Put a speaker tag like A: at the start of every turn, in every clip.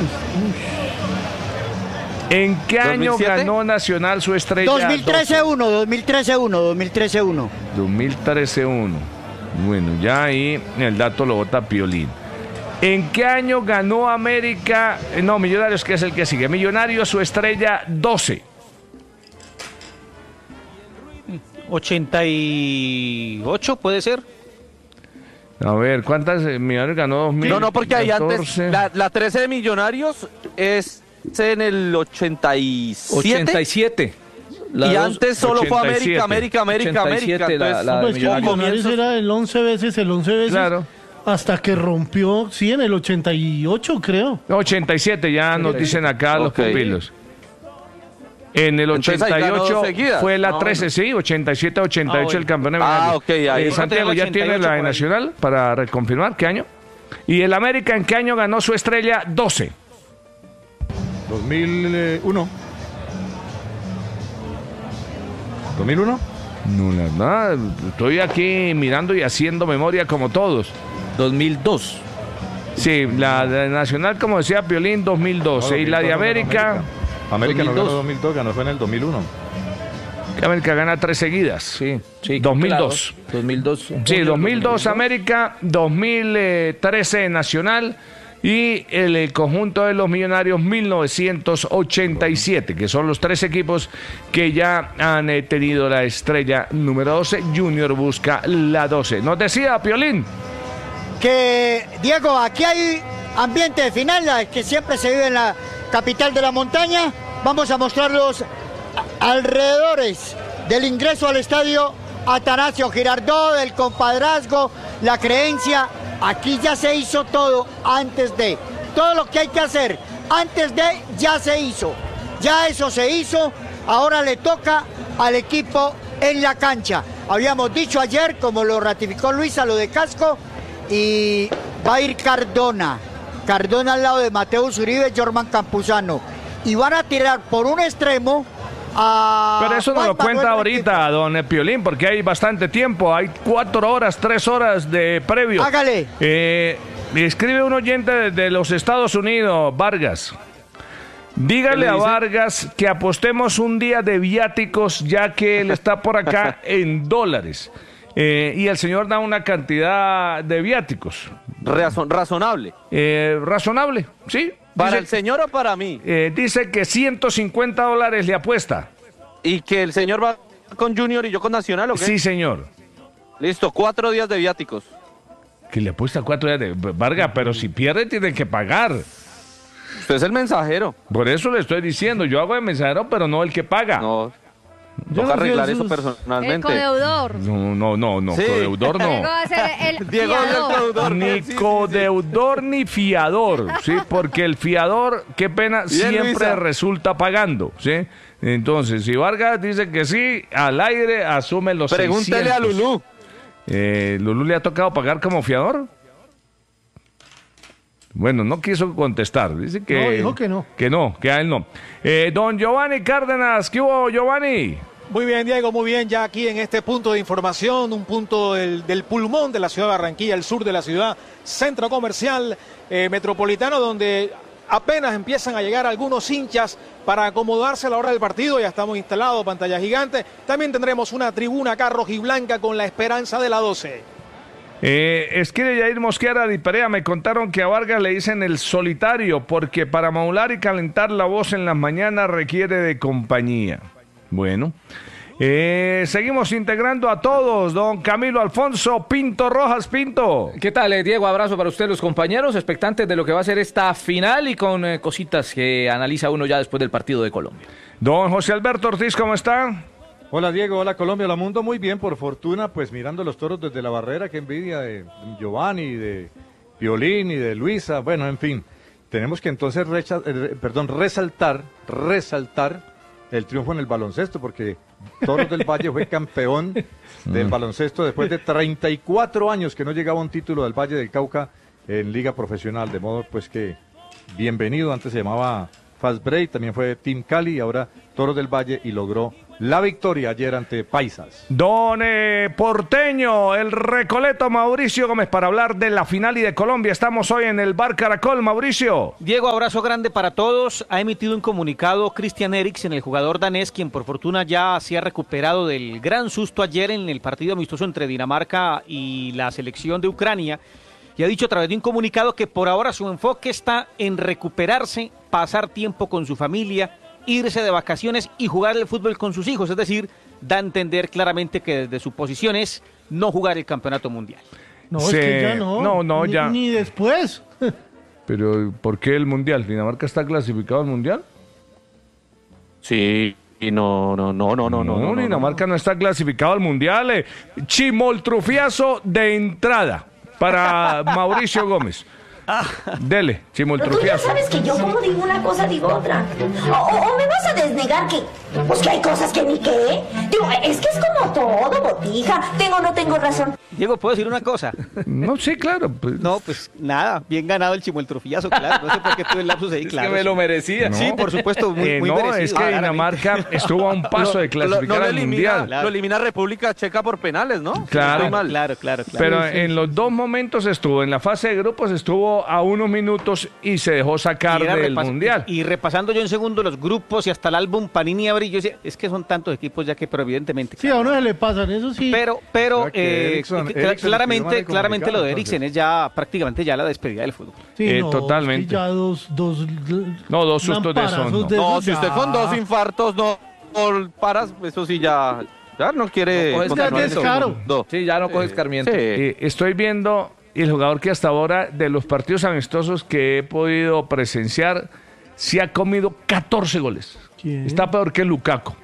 A: ¿En qué año
B: 2007?
A: ganó Nacional su estrella?
C: 2013-1.
A: 2013-1. Bueno, ya ahí el dato lo bota Piolín. ¿En qué año ganó América? No, Millonarios, que es el que sigue. Millonarios su estrella 12.
D: 88 puede ser.
A: A ver, ¿cuántas Millonarios ganó? 2000?
B: No, porque ahí antes, la 13 de Millonarios es en el 87.
D: 87.
B: Y antes solo fue
A: 87.
B: América.
D: 87,
B: Entonces,
D: la
E: Pues
D: Millonarios.
E: Millonarios era el 11 veces,
A: Claro.
E: hasta que rompió, sí, en el 88, creo.
A: 87, ya nos dicen acá los
B: Ok.
A: pupilos. En el
B: Entonces ahí ganó
A: 88
B: dos seguidas.
A: fue la
B: Ah,
A: 13, sí, 87-88 el campeón de Millonarios.
B: ok, ahí.
A: Santiago, ¿ya tiene la de Nacional para reconfirmar qué año? ¿Y el América en qué año ganó su estrella 12?
F: 2001. ¿2001?
A: No, nada, estoy aquí mirando y haciendo memoria como todos.
D: 2002.
A: Sí, la de Nacional, como decía Piolín, 2012. Y la de América,
F: América no
D: 2002.
F: ganó 2002, ganó fue en el 2001.
A: que América gana 3 seguidas.
D: Sí,
A: 2002.
D: Claro, 2002.
A: Sí, 2002 América, 2013 Nacional y el conjunto de los Millonarios 1987, que son los 3 equipos que ya han tenido la estrella número 12. Junior busca la 12. Nos decía Piolín.
C: Que, Diego, aquí hay ambiente de final, que siempre se vive en la capital de la montaña. Vamos a mostrar los alrededores del ingreso al estadio Atanasio Girardot, del compadrazgo, la creencia. Aquí ya se hizo todo antes de. Todo lo que hay que hacer antes de ya se hizo. Ya eso se hizo. Ahora le toca al equipo en la cancha. Habíamos dicho ayer, como lo ratificó Luisa, lo de Casco. Y va a ir Cardona al lado de Mateus Uribe, Jorman Campuzano. Y van a tirar por un extremo a...
A: Pero eso no
C: Juan
A: lo cuenta
C: Manuel
A: ahorita, don Piolín, porque hay bastante tiempo. Hay 4 horas, 3 horas de previo.
C: Hágale.
A: Me escribe un oyente de los Estados Unidos, Vargas. Dígale a Vargas que apostemos un día de viáticos, ya que él está por acá en dólares. Y el señor da una cantidad de viáticos.
B: razonable.
A: Razonable, sí.
B: ¿Para
A: Dice-
B: el señor o para mí?
A: dice que $150 le apuesta.
B: ¿Y que el señor va con Junior y yo con Nacional o qué?
A: Sí, señor.
B: Listo, 4 días de viáticos.
A: Que le apuesta 4 días de Vargas, pero si pierde tiene que pagar.
B: Usted es el mensajero.
A: Por eso le estoy diciendo, yo hago de mensajero, pero no el que paga.
B: No,
E: Yo
B: toca
E: no sé,
B: arreglar eso
E: eso es-
G: El
B: personalmente.
G: codeudor.
A: No,
B: Sí.
A: codeudor
G: Diego
A: no.
G: va a ser el
B: Diego es el
G: fiador.
B: codeudor.
A: Ni
B: Sí, sí,
A: codeudor ni fiador, ¿sí? Porque el fiador, qué pena,
B: Bien,
A: siempre
B: Luisa.
A: resulta pagando, ¿sí? Entonces, si Vargas dice que sí, al aire asume los
B: Pregúntele
A: 600.
B: a Lulú.
A: ¿Lulú le ha tocado pagar como fiador? Bueno, no quiso contestar. Dice que...
E: No, dijo que no.
A: Que a él no. Don Giovanni Cárdenas, ¿qué hubo, Giovanni?
H: Muy bien, Diego, muy bien. Ya aquí en este punto de información, un punto del pulmón de la ciudad de Barranquilla, el sur de la ciudad, centro comercial metropolitano, donde apenas empiezan a llegar algunos hinchas para acomodarse a la hora del partido. Ya estamos instalados, pantalla gigante. También tendremos una tribuna acá rojiblanca con la esperanza de la 12.
A: Escribe Yair Mosquera de Perea, me contaron que a Vargas le dicen el solitario, porque para modular y calentar la voz en las mañanas requiere de compañía. Bueno, seguimos integrando a todos. Don Camilo Alfonso Pinto Rojas. Pinto.
D: ¿Qué tal, Diego? Abrazo para usted, los compañeros, expectantes de lo que va a ser esta final y con cositas que analiza uno ya después del partido de Colombia.
A: Don José Alberto Ortiz, ¿cómo está?
F: Hola Diego, hola Colombia, hola mundo, muy bien, por fortuna, pues mirando los toros desde la barrera, qué envidia de Giovanni, de Piolín y de Luisa, bueno, en fin, tenemos que entonces resaltar el triunfo en el baloncesto, porque Toros del Valle fue campeón del baloncesto después de 34 años que no llegaba un título del Valle del Cauca en liga profesional, de modo pues que bienvenido, antes se llamaba Fast Break, también fue Team Cali, y ahora Toros del Valle y logró la victoria ayer ante Paisas.
A: Don Porteño, el Recoleto Mauricio Gómez, para hablar de la final y de Colombia. Estamos hoy en el Bar Caracol, Mauricio.
G: Diego, abrazo grande para todos. Ha emitido un comunicado Christian Eriksen, el jugador danés, quien por fortuna ya se ha recuperado del gran susto ayer en el partido amistoso entre Dinamarca y la selección de Ucrania. Y ha dicho a través de un comunicado que por ahora su enfoque está en recuperarse, pasar tiempo con su familia, irse de vacaciones y jugar el fútbol con sus hijos. Es decir, da a entender claramente que desde su posición es no jugar el campeonato mundial.
E: No,
A: Sí,
E: es que ya no.
A: ya.
E: Ni después.
A: Pero, ¿por qué el Mundial? ¿Dinamarca está clasificado al Mundial?
B: Sí, no.
A: Dinamarca no está clasificado al Mundial. Chimoltrufiazo de entrada para Mauricio Gómez. Dele,
I: Pero tú ya
A: chimoltrufiazo.
I: sabes que yo como digo una cosa, digo otra. O me vas a desnegar que, pues que hay cosas que ni qué. Digo, es que es como todo, botija. Tengo o no tengo razón.
G: Diego, ¿puedo decir una cosa?
A: No, sí, claro. Pues,
G: No, pues nada, bien ganado el chimueltrofiazo, claro. No sé por qué tuve el lapsus ahí, claro.
D: que me lo merecía.
A: No.
G: Sí, por supuesto, muy
A: no,
G: merecido.
A: es que Dinamarca estuvo a un paso de clasificar
B: lo
A: al Mundial.
B: Lo elimina República Checa por penales, ¿no?
A: Claro.
B: Estoy mal.
G: Claro.
A: Pero en los dos momentos estuvo, en la fase de grupos estuvo a unos minutos y se dejó sacar
G: Y era
A: del Mundial.
G: Y repasando yo en segundo los grupos y hasta el álbum Panini Abril, yo decía, es que son tantos equipos ya que, pero evidentemente.
E: Sí, a uno se le pasan, eso sí.
G: Pero
F: O sea que Eriksen
G: claramente
F: comunicado,
G: lo de
F: entonces.
G: Eriksen es ya prácticamente ya la despedida del fútbol.
E: Sí,
A: totalmente.
E: es que ya dos
A: sustos de
E: lamparazos
A: esos no.
E: de
B: No,
E: esos
B: si usted
E: ya.
B: con 2 infartos no paras, eso sí ya no quiere.
D: No coges
E: Ya es
B: continuar en ese
E: descaro.
B: mundo.
D: Sí, ya no coges escarmiento.
B: Sí.
A: Estoy viendo el jugador que hasta ahora, de los partidos amistosos que he podido presenciar, se ha comido 14 goles.
E: ¿Quién?
A: Está peor que Lukaku.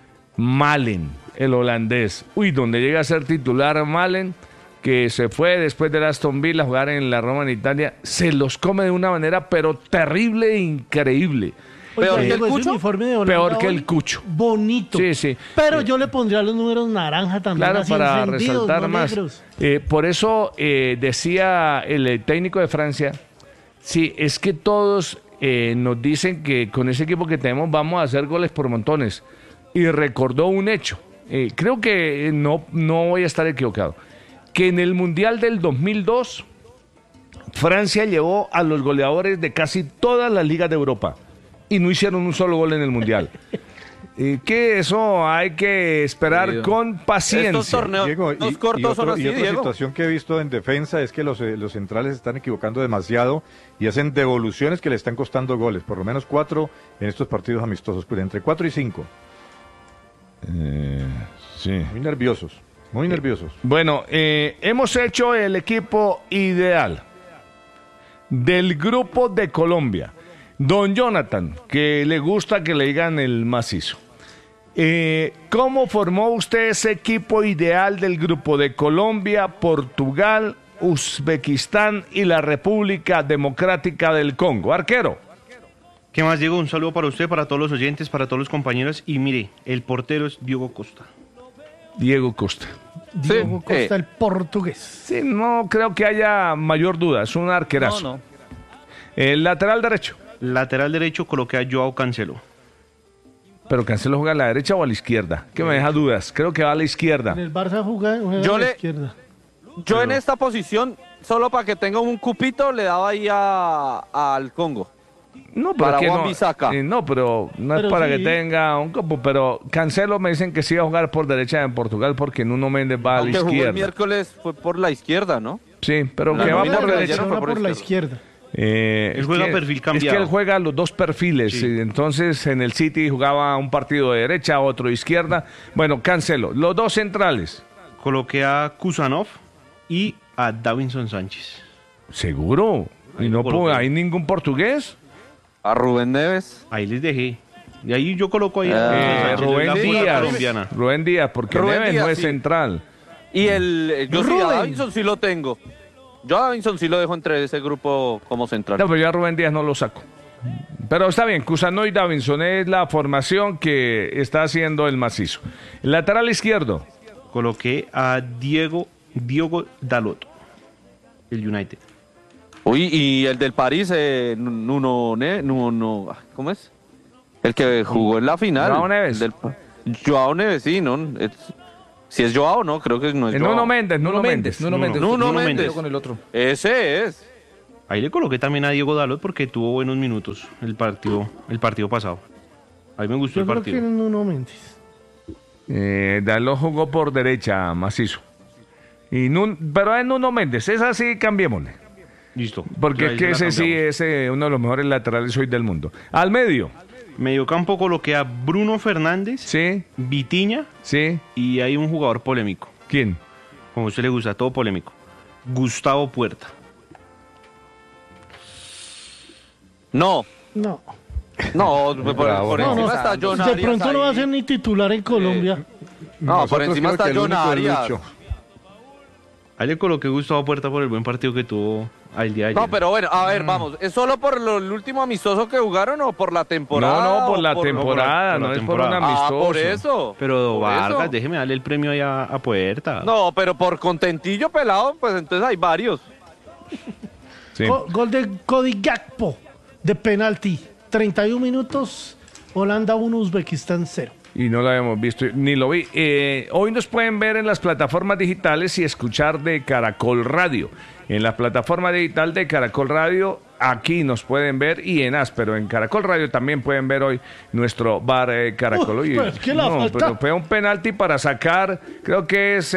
A: Malen, el holandés. Uy, donde llega a ser titular Malen, que se fue después del Aston Villa a jugar en la Roma en Italia, se los come de una manera pero terrible e increíble.
E: Oiga,
B: ¿Peor que el
E: Diego, ese
B: Cucho?
E: uniforme de Holanda
A: Peor que
E: hoy,
A: el Cucho.
E: Bonito.
A: Sí, sí.
E: Pero yo le pondría los números naranja también.
A: Claro,
E: así
A: para
E: encendidos,
A: resaltar
E: no
A: más.
E: negros.
A: Por eso decía el técnico de Francia, sí, es que todos nos dicen que con ese equipo que tenemos vamos a hacer goles por montones. Y recordó un hecho. Creo que no voy a estar equivocado. Que en el Mundial del 2002, Francia llevó a los goleadores de casi todas las ligas de Europa. Y no hicieron un solo gol en el Mundial. Que eso hay que esperar
D: Diego.
A: con paciencia.
B: Estos torneos
F: Diego,
B: los cortos son así,
F: y otra
B: Diego.
F: situación que he visto en defensa es que los centrales se están equivocando demasiado y hacen devoluciones que le están costando goles, por lo menos 4 en estos partidos amistosos, pues entre 4 y 5.
A: Sí.
F: Muy nerviosos, muy nerviosos.
A: Bueno, hemos hecho el equipo ideal del grupo de Colombia. Don Jonathan, que le gusta que le digan el macizo. ¿Cómo formó usted ese equipo ideal del grupo de Colombia, Portugal, Uzbekistán y la República Democrática del Congo? Arquero.
J: ¿Qué más, Diego? Un saludo para usted, para todos los oyentes, para todos los compañeros. Y mire, el portero es Diogo Costa.
A: Diego Costa.
E: Diego Costa, el portugués.
A: Sí, no creo que haya mayor duda, es un arquerazo.
G: No.
A: El lateral derecho.
J: Lateral derecho coloqué a Joao Cancelo.
A: Pero Cancelo juega a la derecha o a la izquierda, que me deja dudas. Creo que va a la izquierda.
E: En el Barça juega
B: Yo
E: a la
B: le-
E: izquierda.
B: Yo en esta posición, solo para que tenga un cupito, le daba ahí al Congo.
A: No, pero
B: Para
A: es que
B: Juan
A: no,
B: Bisaca.
A: no, pero no es
E: Pero
A: para
E: sí.
A: que tenga un copo. Pero Cancelo me dicen que sí va a jugar por derecha en Portugal porque Nuno Méndez va a la
B: Aunque jugó el
A: izquierda.
B: miércoles fue por la izquierda, ¿no?
A: Sí, pero
B: La
A: que va
B: nómina
A: por
B: de
A: derecha.
B: ayer fue
E: Juega por la izquierda.
A: Él
J: juega perfil cambiado.
A: Es que él juega los dos perfiles.
J: Sí.
A: Entonces en el City jugaba un partido de derecha, otro de izquierda. Bueno, Cancelo. Los dos centrales.
J: Coloqué a Kusanov y a Davinson Sánchez.
A: ¿Seguro? ¿Y no
J: coloqué.
A: hay ningún portugués?
B: A Rubén Neves.
J: Ahí les dejé. Y ahí yo coloco ahí a Davinson Sánchez,
A: Rubén
J: la bola
A: Díaz.
J: colombiana.
A: Rubén Díaz, porque
B: Rubén
A: Neves
B: Díaz,
A: no es
B: sí.
A: central.
B: Y yo sí, a
E: Rubén.
B: Davinson sí lo tengo. Yo a Davinson sí lo dejo entre ese grupo como central.
A: No, pero yo a Rubén Díaz no lo saco. Pero está bien, Cusano y Davinson es la formación que está haciendo el macizo. El lateral izquierdo.
J: Coloqué a Diogo Dalot, el United.
B: Uy, y el del París, ¿cómo es? El que jugó en la final.
A: Joao Neves.
B: El Joao Neves, sí, ¿no? Si es Joao, no, creo que no es Joao.
A: Nuno Méndez.
B: Nuno Méndez.
D: Con el otro.
B: Ese es.
J: Ahí le coloqué también a Diego Dalot porque tuvo buenos minutos el partido pasado. A mí me gustó
E: Yo
J: el
E: creo
J: partido.
E: que Nuno Méndez.
A: Dalot jugó por derecha, macizo. Pero es Nuno Méndez, es así, cambiémosle.
J: Listo.
A: Porque
J: Ya
A: es que
J: la
A: ese sí
J: cambiamos.
A: es uno de los mejores laterales hoy del mundo. Al medio.
J: Mediocampo coloqué a Bruno Fernández,
A: Sí,
J: Vitinha
A: sí.
J: y hay un jugador polémico.
A: ¿Quién?
J: Como a usted le gusta, todo polémico. Gustavo Puerta.
B: No,
E: No.
B: por encima está John
E: De
B: Arias.
E: pronto no va a
B: ahí.
E: ser ni titular en Colombia.
B: No, por encima está John Arias.
J: Ahí le coloqué Gustavo Puerta por el buen partido que tuvo el día de ayer.
B: No, pero bueno, a ver, vamos. ¿Es solo por el último amistoso que jugaron o por la temporada?
A: No, por
B: o
A: la temporada,
J: por la
A: no es
J: temporada.
A: por un amistoso.
B: por eso.
J: Pero
B: Por
J: Vargas,
B: eso.
J: déjeme darle el premio ahí a Puerta.
B: No, pero por contentillo pelado, pues entonces hay varios.
A: Sí.
E: Gol de Cody Gakpo de penalti. 31 minutos, Holanda 1, Uzbekistán 0.
A: Y no lo habíamos visto, ni lo vi. Hoy nos pueden ver en las plataformas digitales y escuchar de Caracol Radio. En la plataforma digital de Caracol Radio, aquí nos pueden ver y en Áspero. En Caracol Radio también pueden ver hoy nuestro bar Caracol. Oye,
E: pues, ¿qué le falta?
A: pero fue un penalti para sacar, creo que es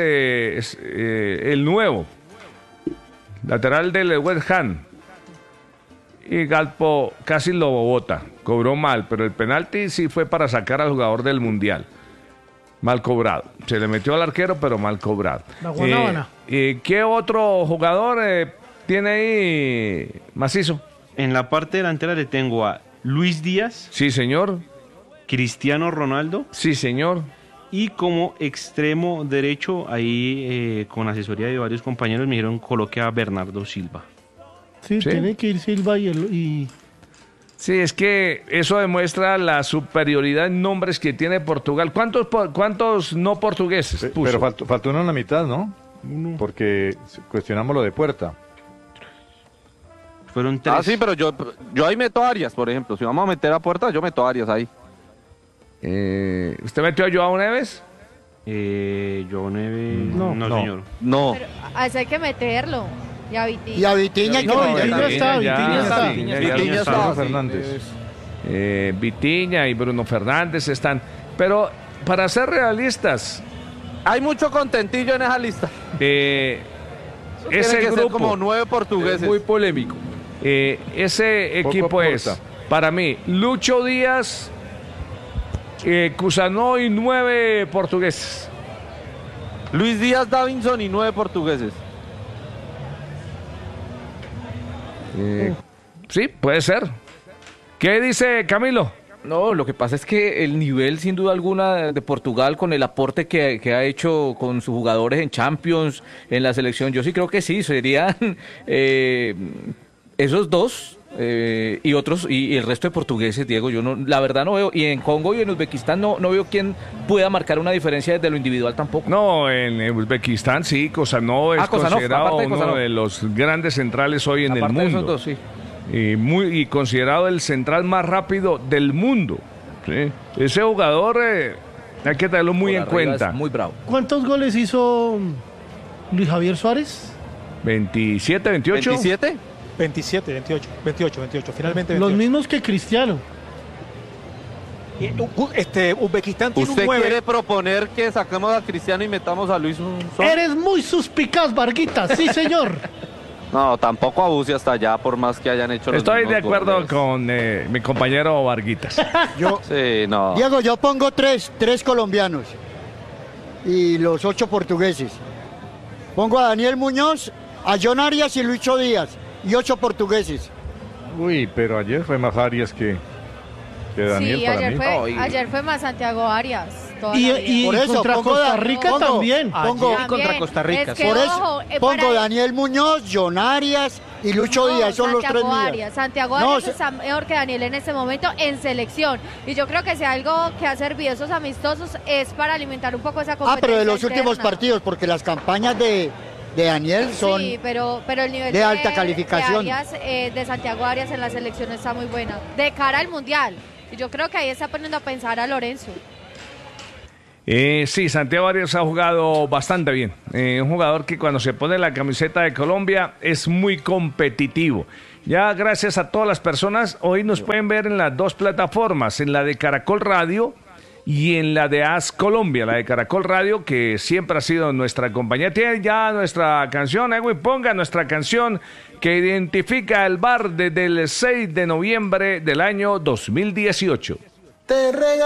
A: el nuevo lateral del West Ham. Y Galpo casi lo bota, cobró mal, pero el penalti sí fue para sacar al jugador del Mundial. Mal cobrado. Se le metió al arquero, pero mal cobrado.
E: La Guanábana.
A: ¿Qué otro jugador tiene ahí macizo?
J: En la parte delantera le tengo a Luis Díaz,
A: Sí, señor.
J: Cristiano Ronaldo
A: Sí, señor.
J: y como extremo derecho, ahí con asesoría de varios compañeros me dijeron coloque a Bernardo Silva.
E: Sí,
A: Sí.
E: tiene que ir Silva y
A: Sí, es que eso demuestra la superioridad en nombres que tiene Portugal. ¿Cuántos no portugueses puso?
F: Pero faltó uno en la mitad, ¿no? Porque cuestionamos lo de Puerta.
J: Fueron tres.
B: Ah, sí, pero yo ahí meto a Arias, por ejemplo. Si vamos a meter a Puerta, yo meto a Arias ahí.
A: ¿Usted metió a Joao Neves?
J: Joao Neves.
E: No.
J: No, señor.
B: No.
K: Pero a eso hay que meterlo. Y a Vitinha.
C: Y a Vitinha hay que
E: No,
C: meterlo.
E: Vitinha está, Vitinha está.
B: Vitinha está.
F: Bruno Fernández.
A: Vitinha y Bruno Fernández están. Pero para ser realistas,
B: Hay mucho contentillo en esa lista.
A: ese
B: Tienen que ser
A: grupo,
B: como 9 portugueses.
D: Muy polémico.
A: ese
F: Poco
A: equipo
F: aporta.
A: es, para mí, Lucho Díaz, Cusano y 9 portugueses.
B: Luis Díaz, Davinson y 9 portugueses.
A: Sí, puede ser. ¿Qué dice Camilo?
D: No, lo que pasa es que el nivel, sin duda alguna, de Portugal, con el aporte que ha hecho con sus jugadores en Champions, en la selección, yo sí creo que sí, serían esos dos y otros, y el resto de portugueses, Diego, yo no, la verdad no veo, y en Congo y en Uzbekistán no veo quién pueda marcar una diferencia desde lo individual tampoco.
A: No, en Uzbekistán sí, Kosanov es
D: Kosanov,
A: considerado
D: aparte de
A: uno
D: Kosanov.
A: de los grandes centrales hoy en
D: Aparte
A: el
D: de esos
A: mundo.
D: dos, sí.
A: Y considerado el central más rápido del mundo. ¿Sí? Ese jugador hay que tenerlo muy
D: Por
A: en
D: arriba
A: cuenta.
D: es muy bravo.
E: ¿Cuántos goles hizo Luis Javier Suárez?
A: 27, 28.
B: 27.
H: 27, 28, finalmente 28.
E: Los mismos que Cristiano.
H: Uzbekistán tiene un
B: ¿Usted
H: 9.
B: quiere proponer que saquemos a Cristiano y metamos a Luis Suárez?
E: Eres muy suspicaz, Varguita. Sí, señor.
B: No, tampoco abuse hasta allá, por más que hayan hecho los
A: Estoy de
B: mismos
A: acuerdo
B: goles.
A: con mi compañero Varguitas.
B: Sí, no.
C: Diego, yo pongo tres colombianos y los 8 portugueses. Pongo a Daniel Muñoz, a John Arias y Lucho Díaz y 8 portugueses.
F: Uy, pero ayer fue más Arias que Daniel
K: Sí,
F: para mí.
K: ayer fue más Santiago Arias. toda
E: Y,
K: la vida.
E: y
C: Por eso,
E: contra
C: pongo
E: Costa
C: da-
E: Rica
C: pongo-
E: también.
C: Pongo,
G: Ayer contra Costa Rica.
K: Es que,
C: por eso
K: ojo,
C: pongo
K: para-
C: Daniel Muñoz, John Arias y Lucho
K: No,
C: Díaz, son los 3
K: Santiago
C: míos.
K: Arias. Santiago
C: No,
K: Arias está mejor que Daniel en este momento en selección. Y yo creo que si algo que ha servido esos amistosos es para alimentar un poco esa competencia
C: pero de los últimos
K: interna.
C: partidos, porque las campañas de Daniel son...
K: Sí, pero el nivel
C: de alta calificación.
K: de Arias, de Santiago Arias en la selección está muy buena. De cara al Mundial. Y yo creo que ahí está poniendo a pensar a Lorenzo.
A: Sí, Santiago Arias ha jugado bastante bien. Un jugador que cuando se pone la camiseta de Colombia es muy competitivo. Ya gracias a todas las personas, hoy nos pueden ver en las dos plataformas, en la de Caracol Radio y en la de AS Colombia, la de Caracol Radio, que siempre ha sido nuestra compañía. Tiene ya nuestra canción, Edwin, ponga nuestra canción que identifica el bar desde el 6 de noviembre del año 2018.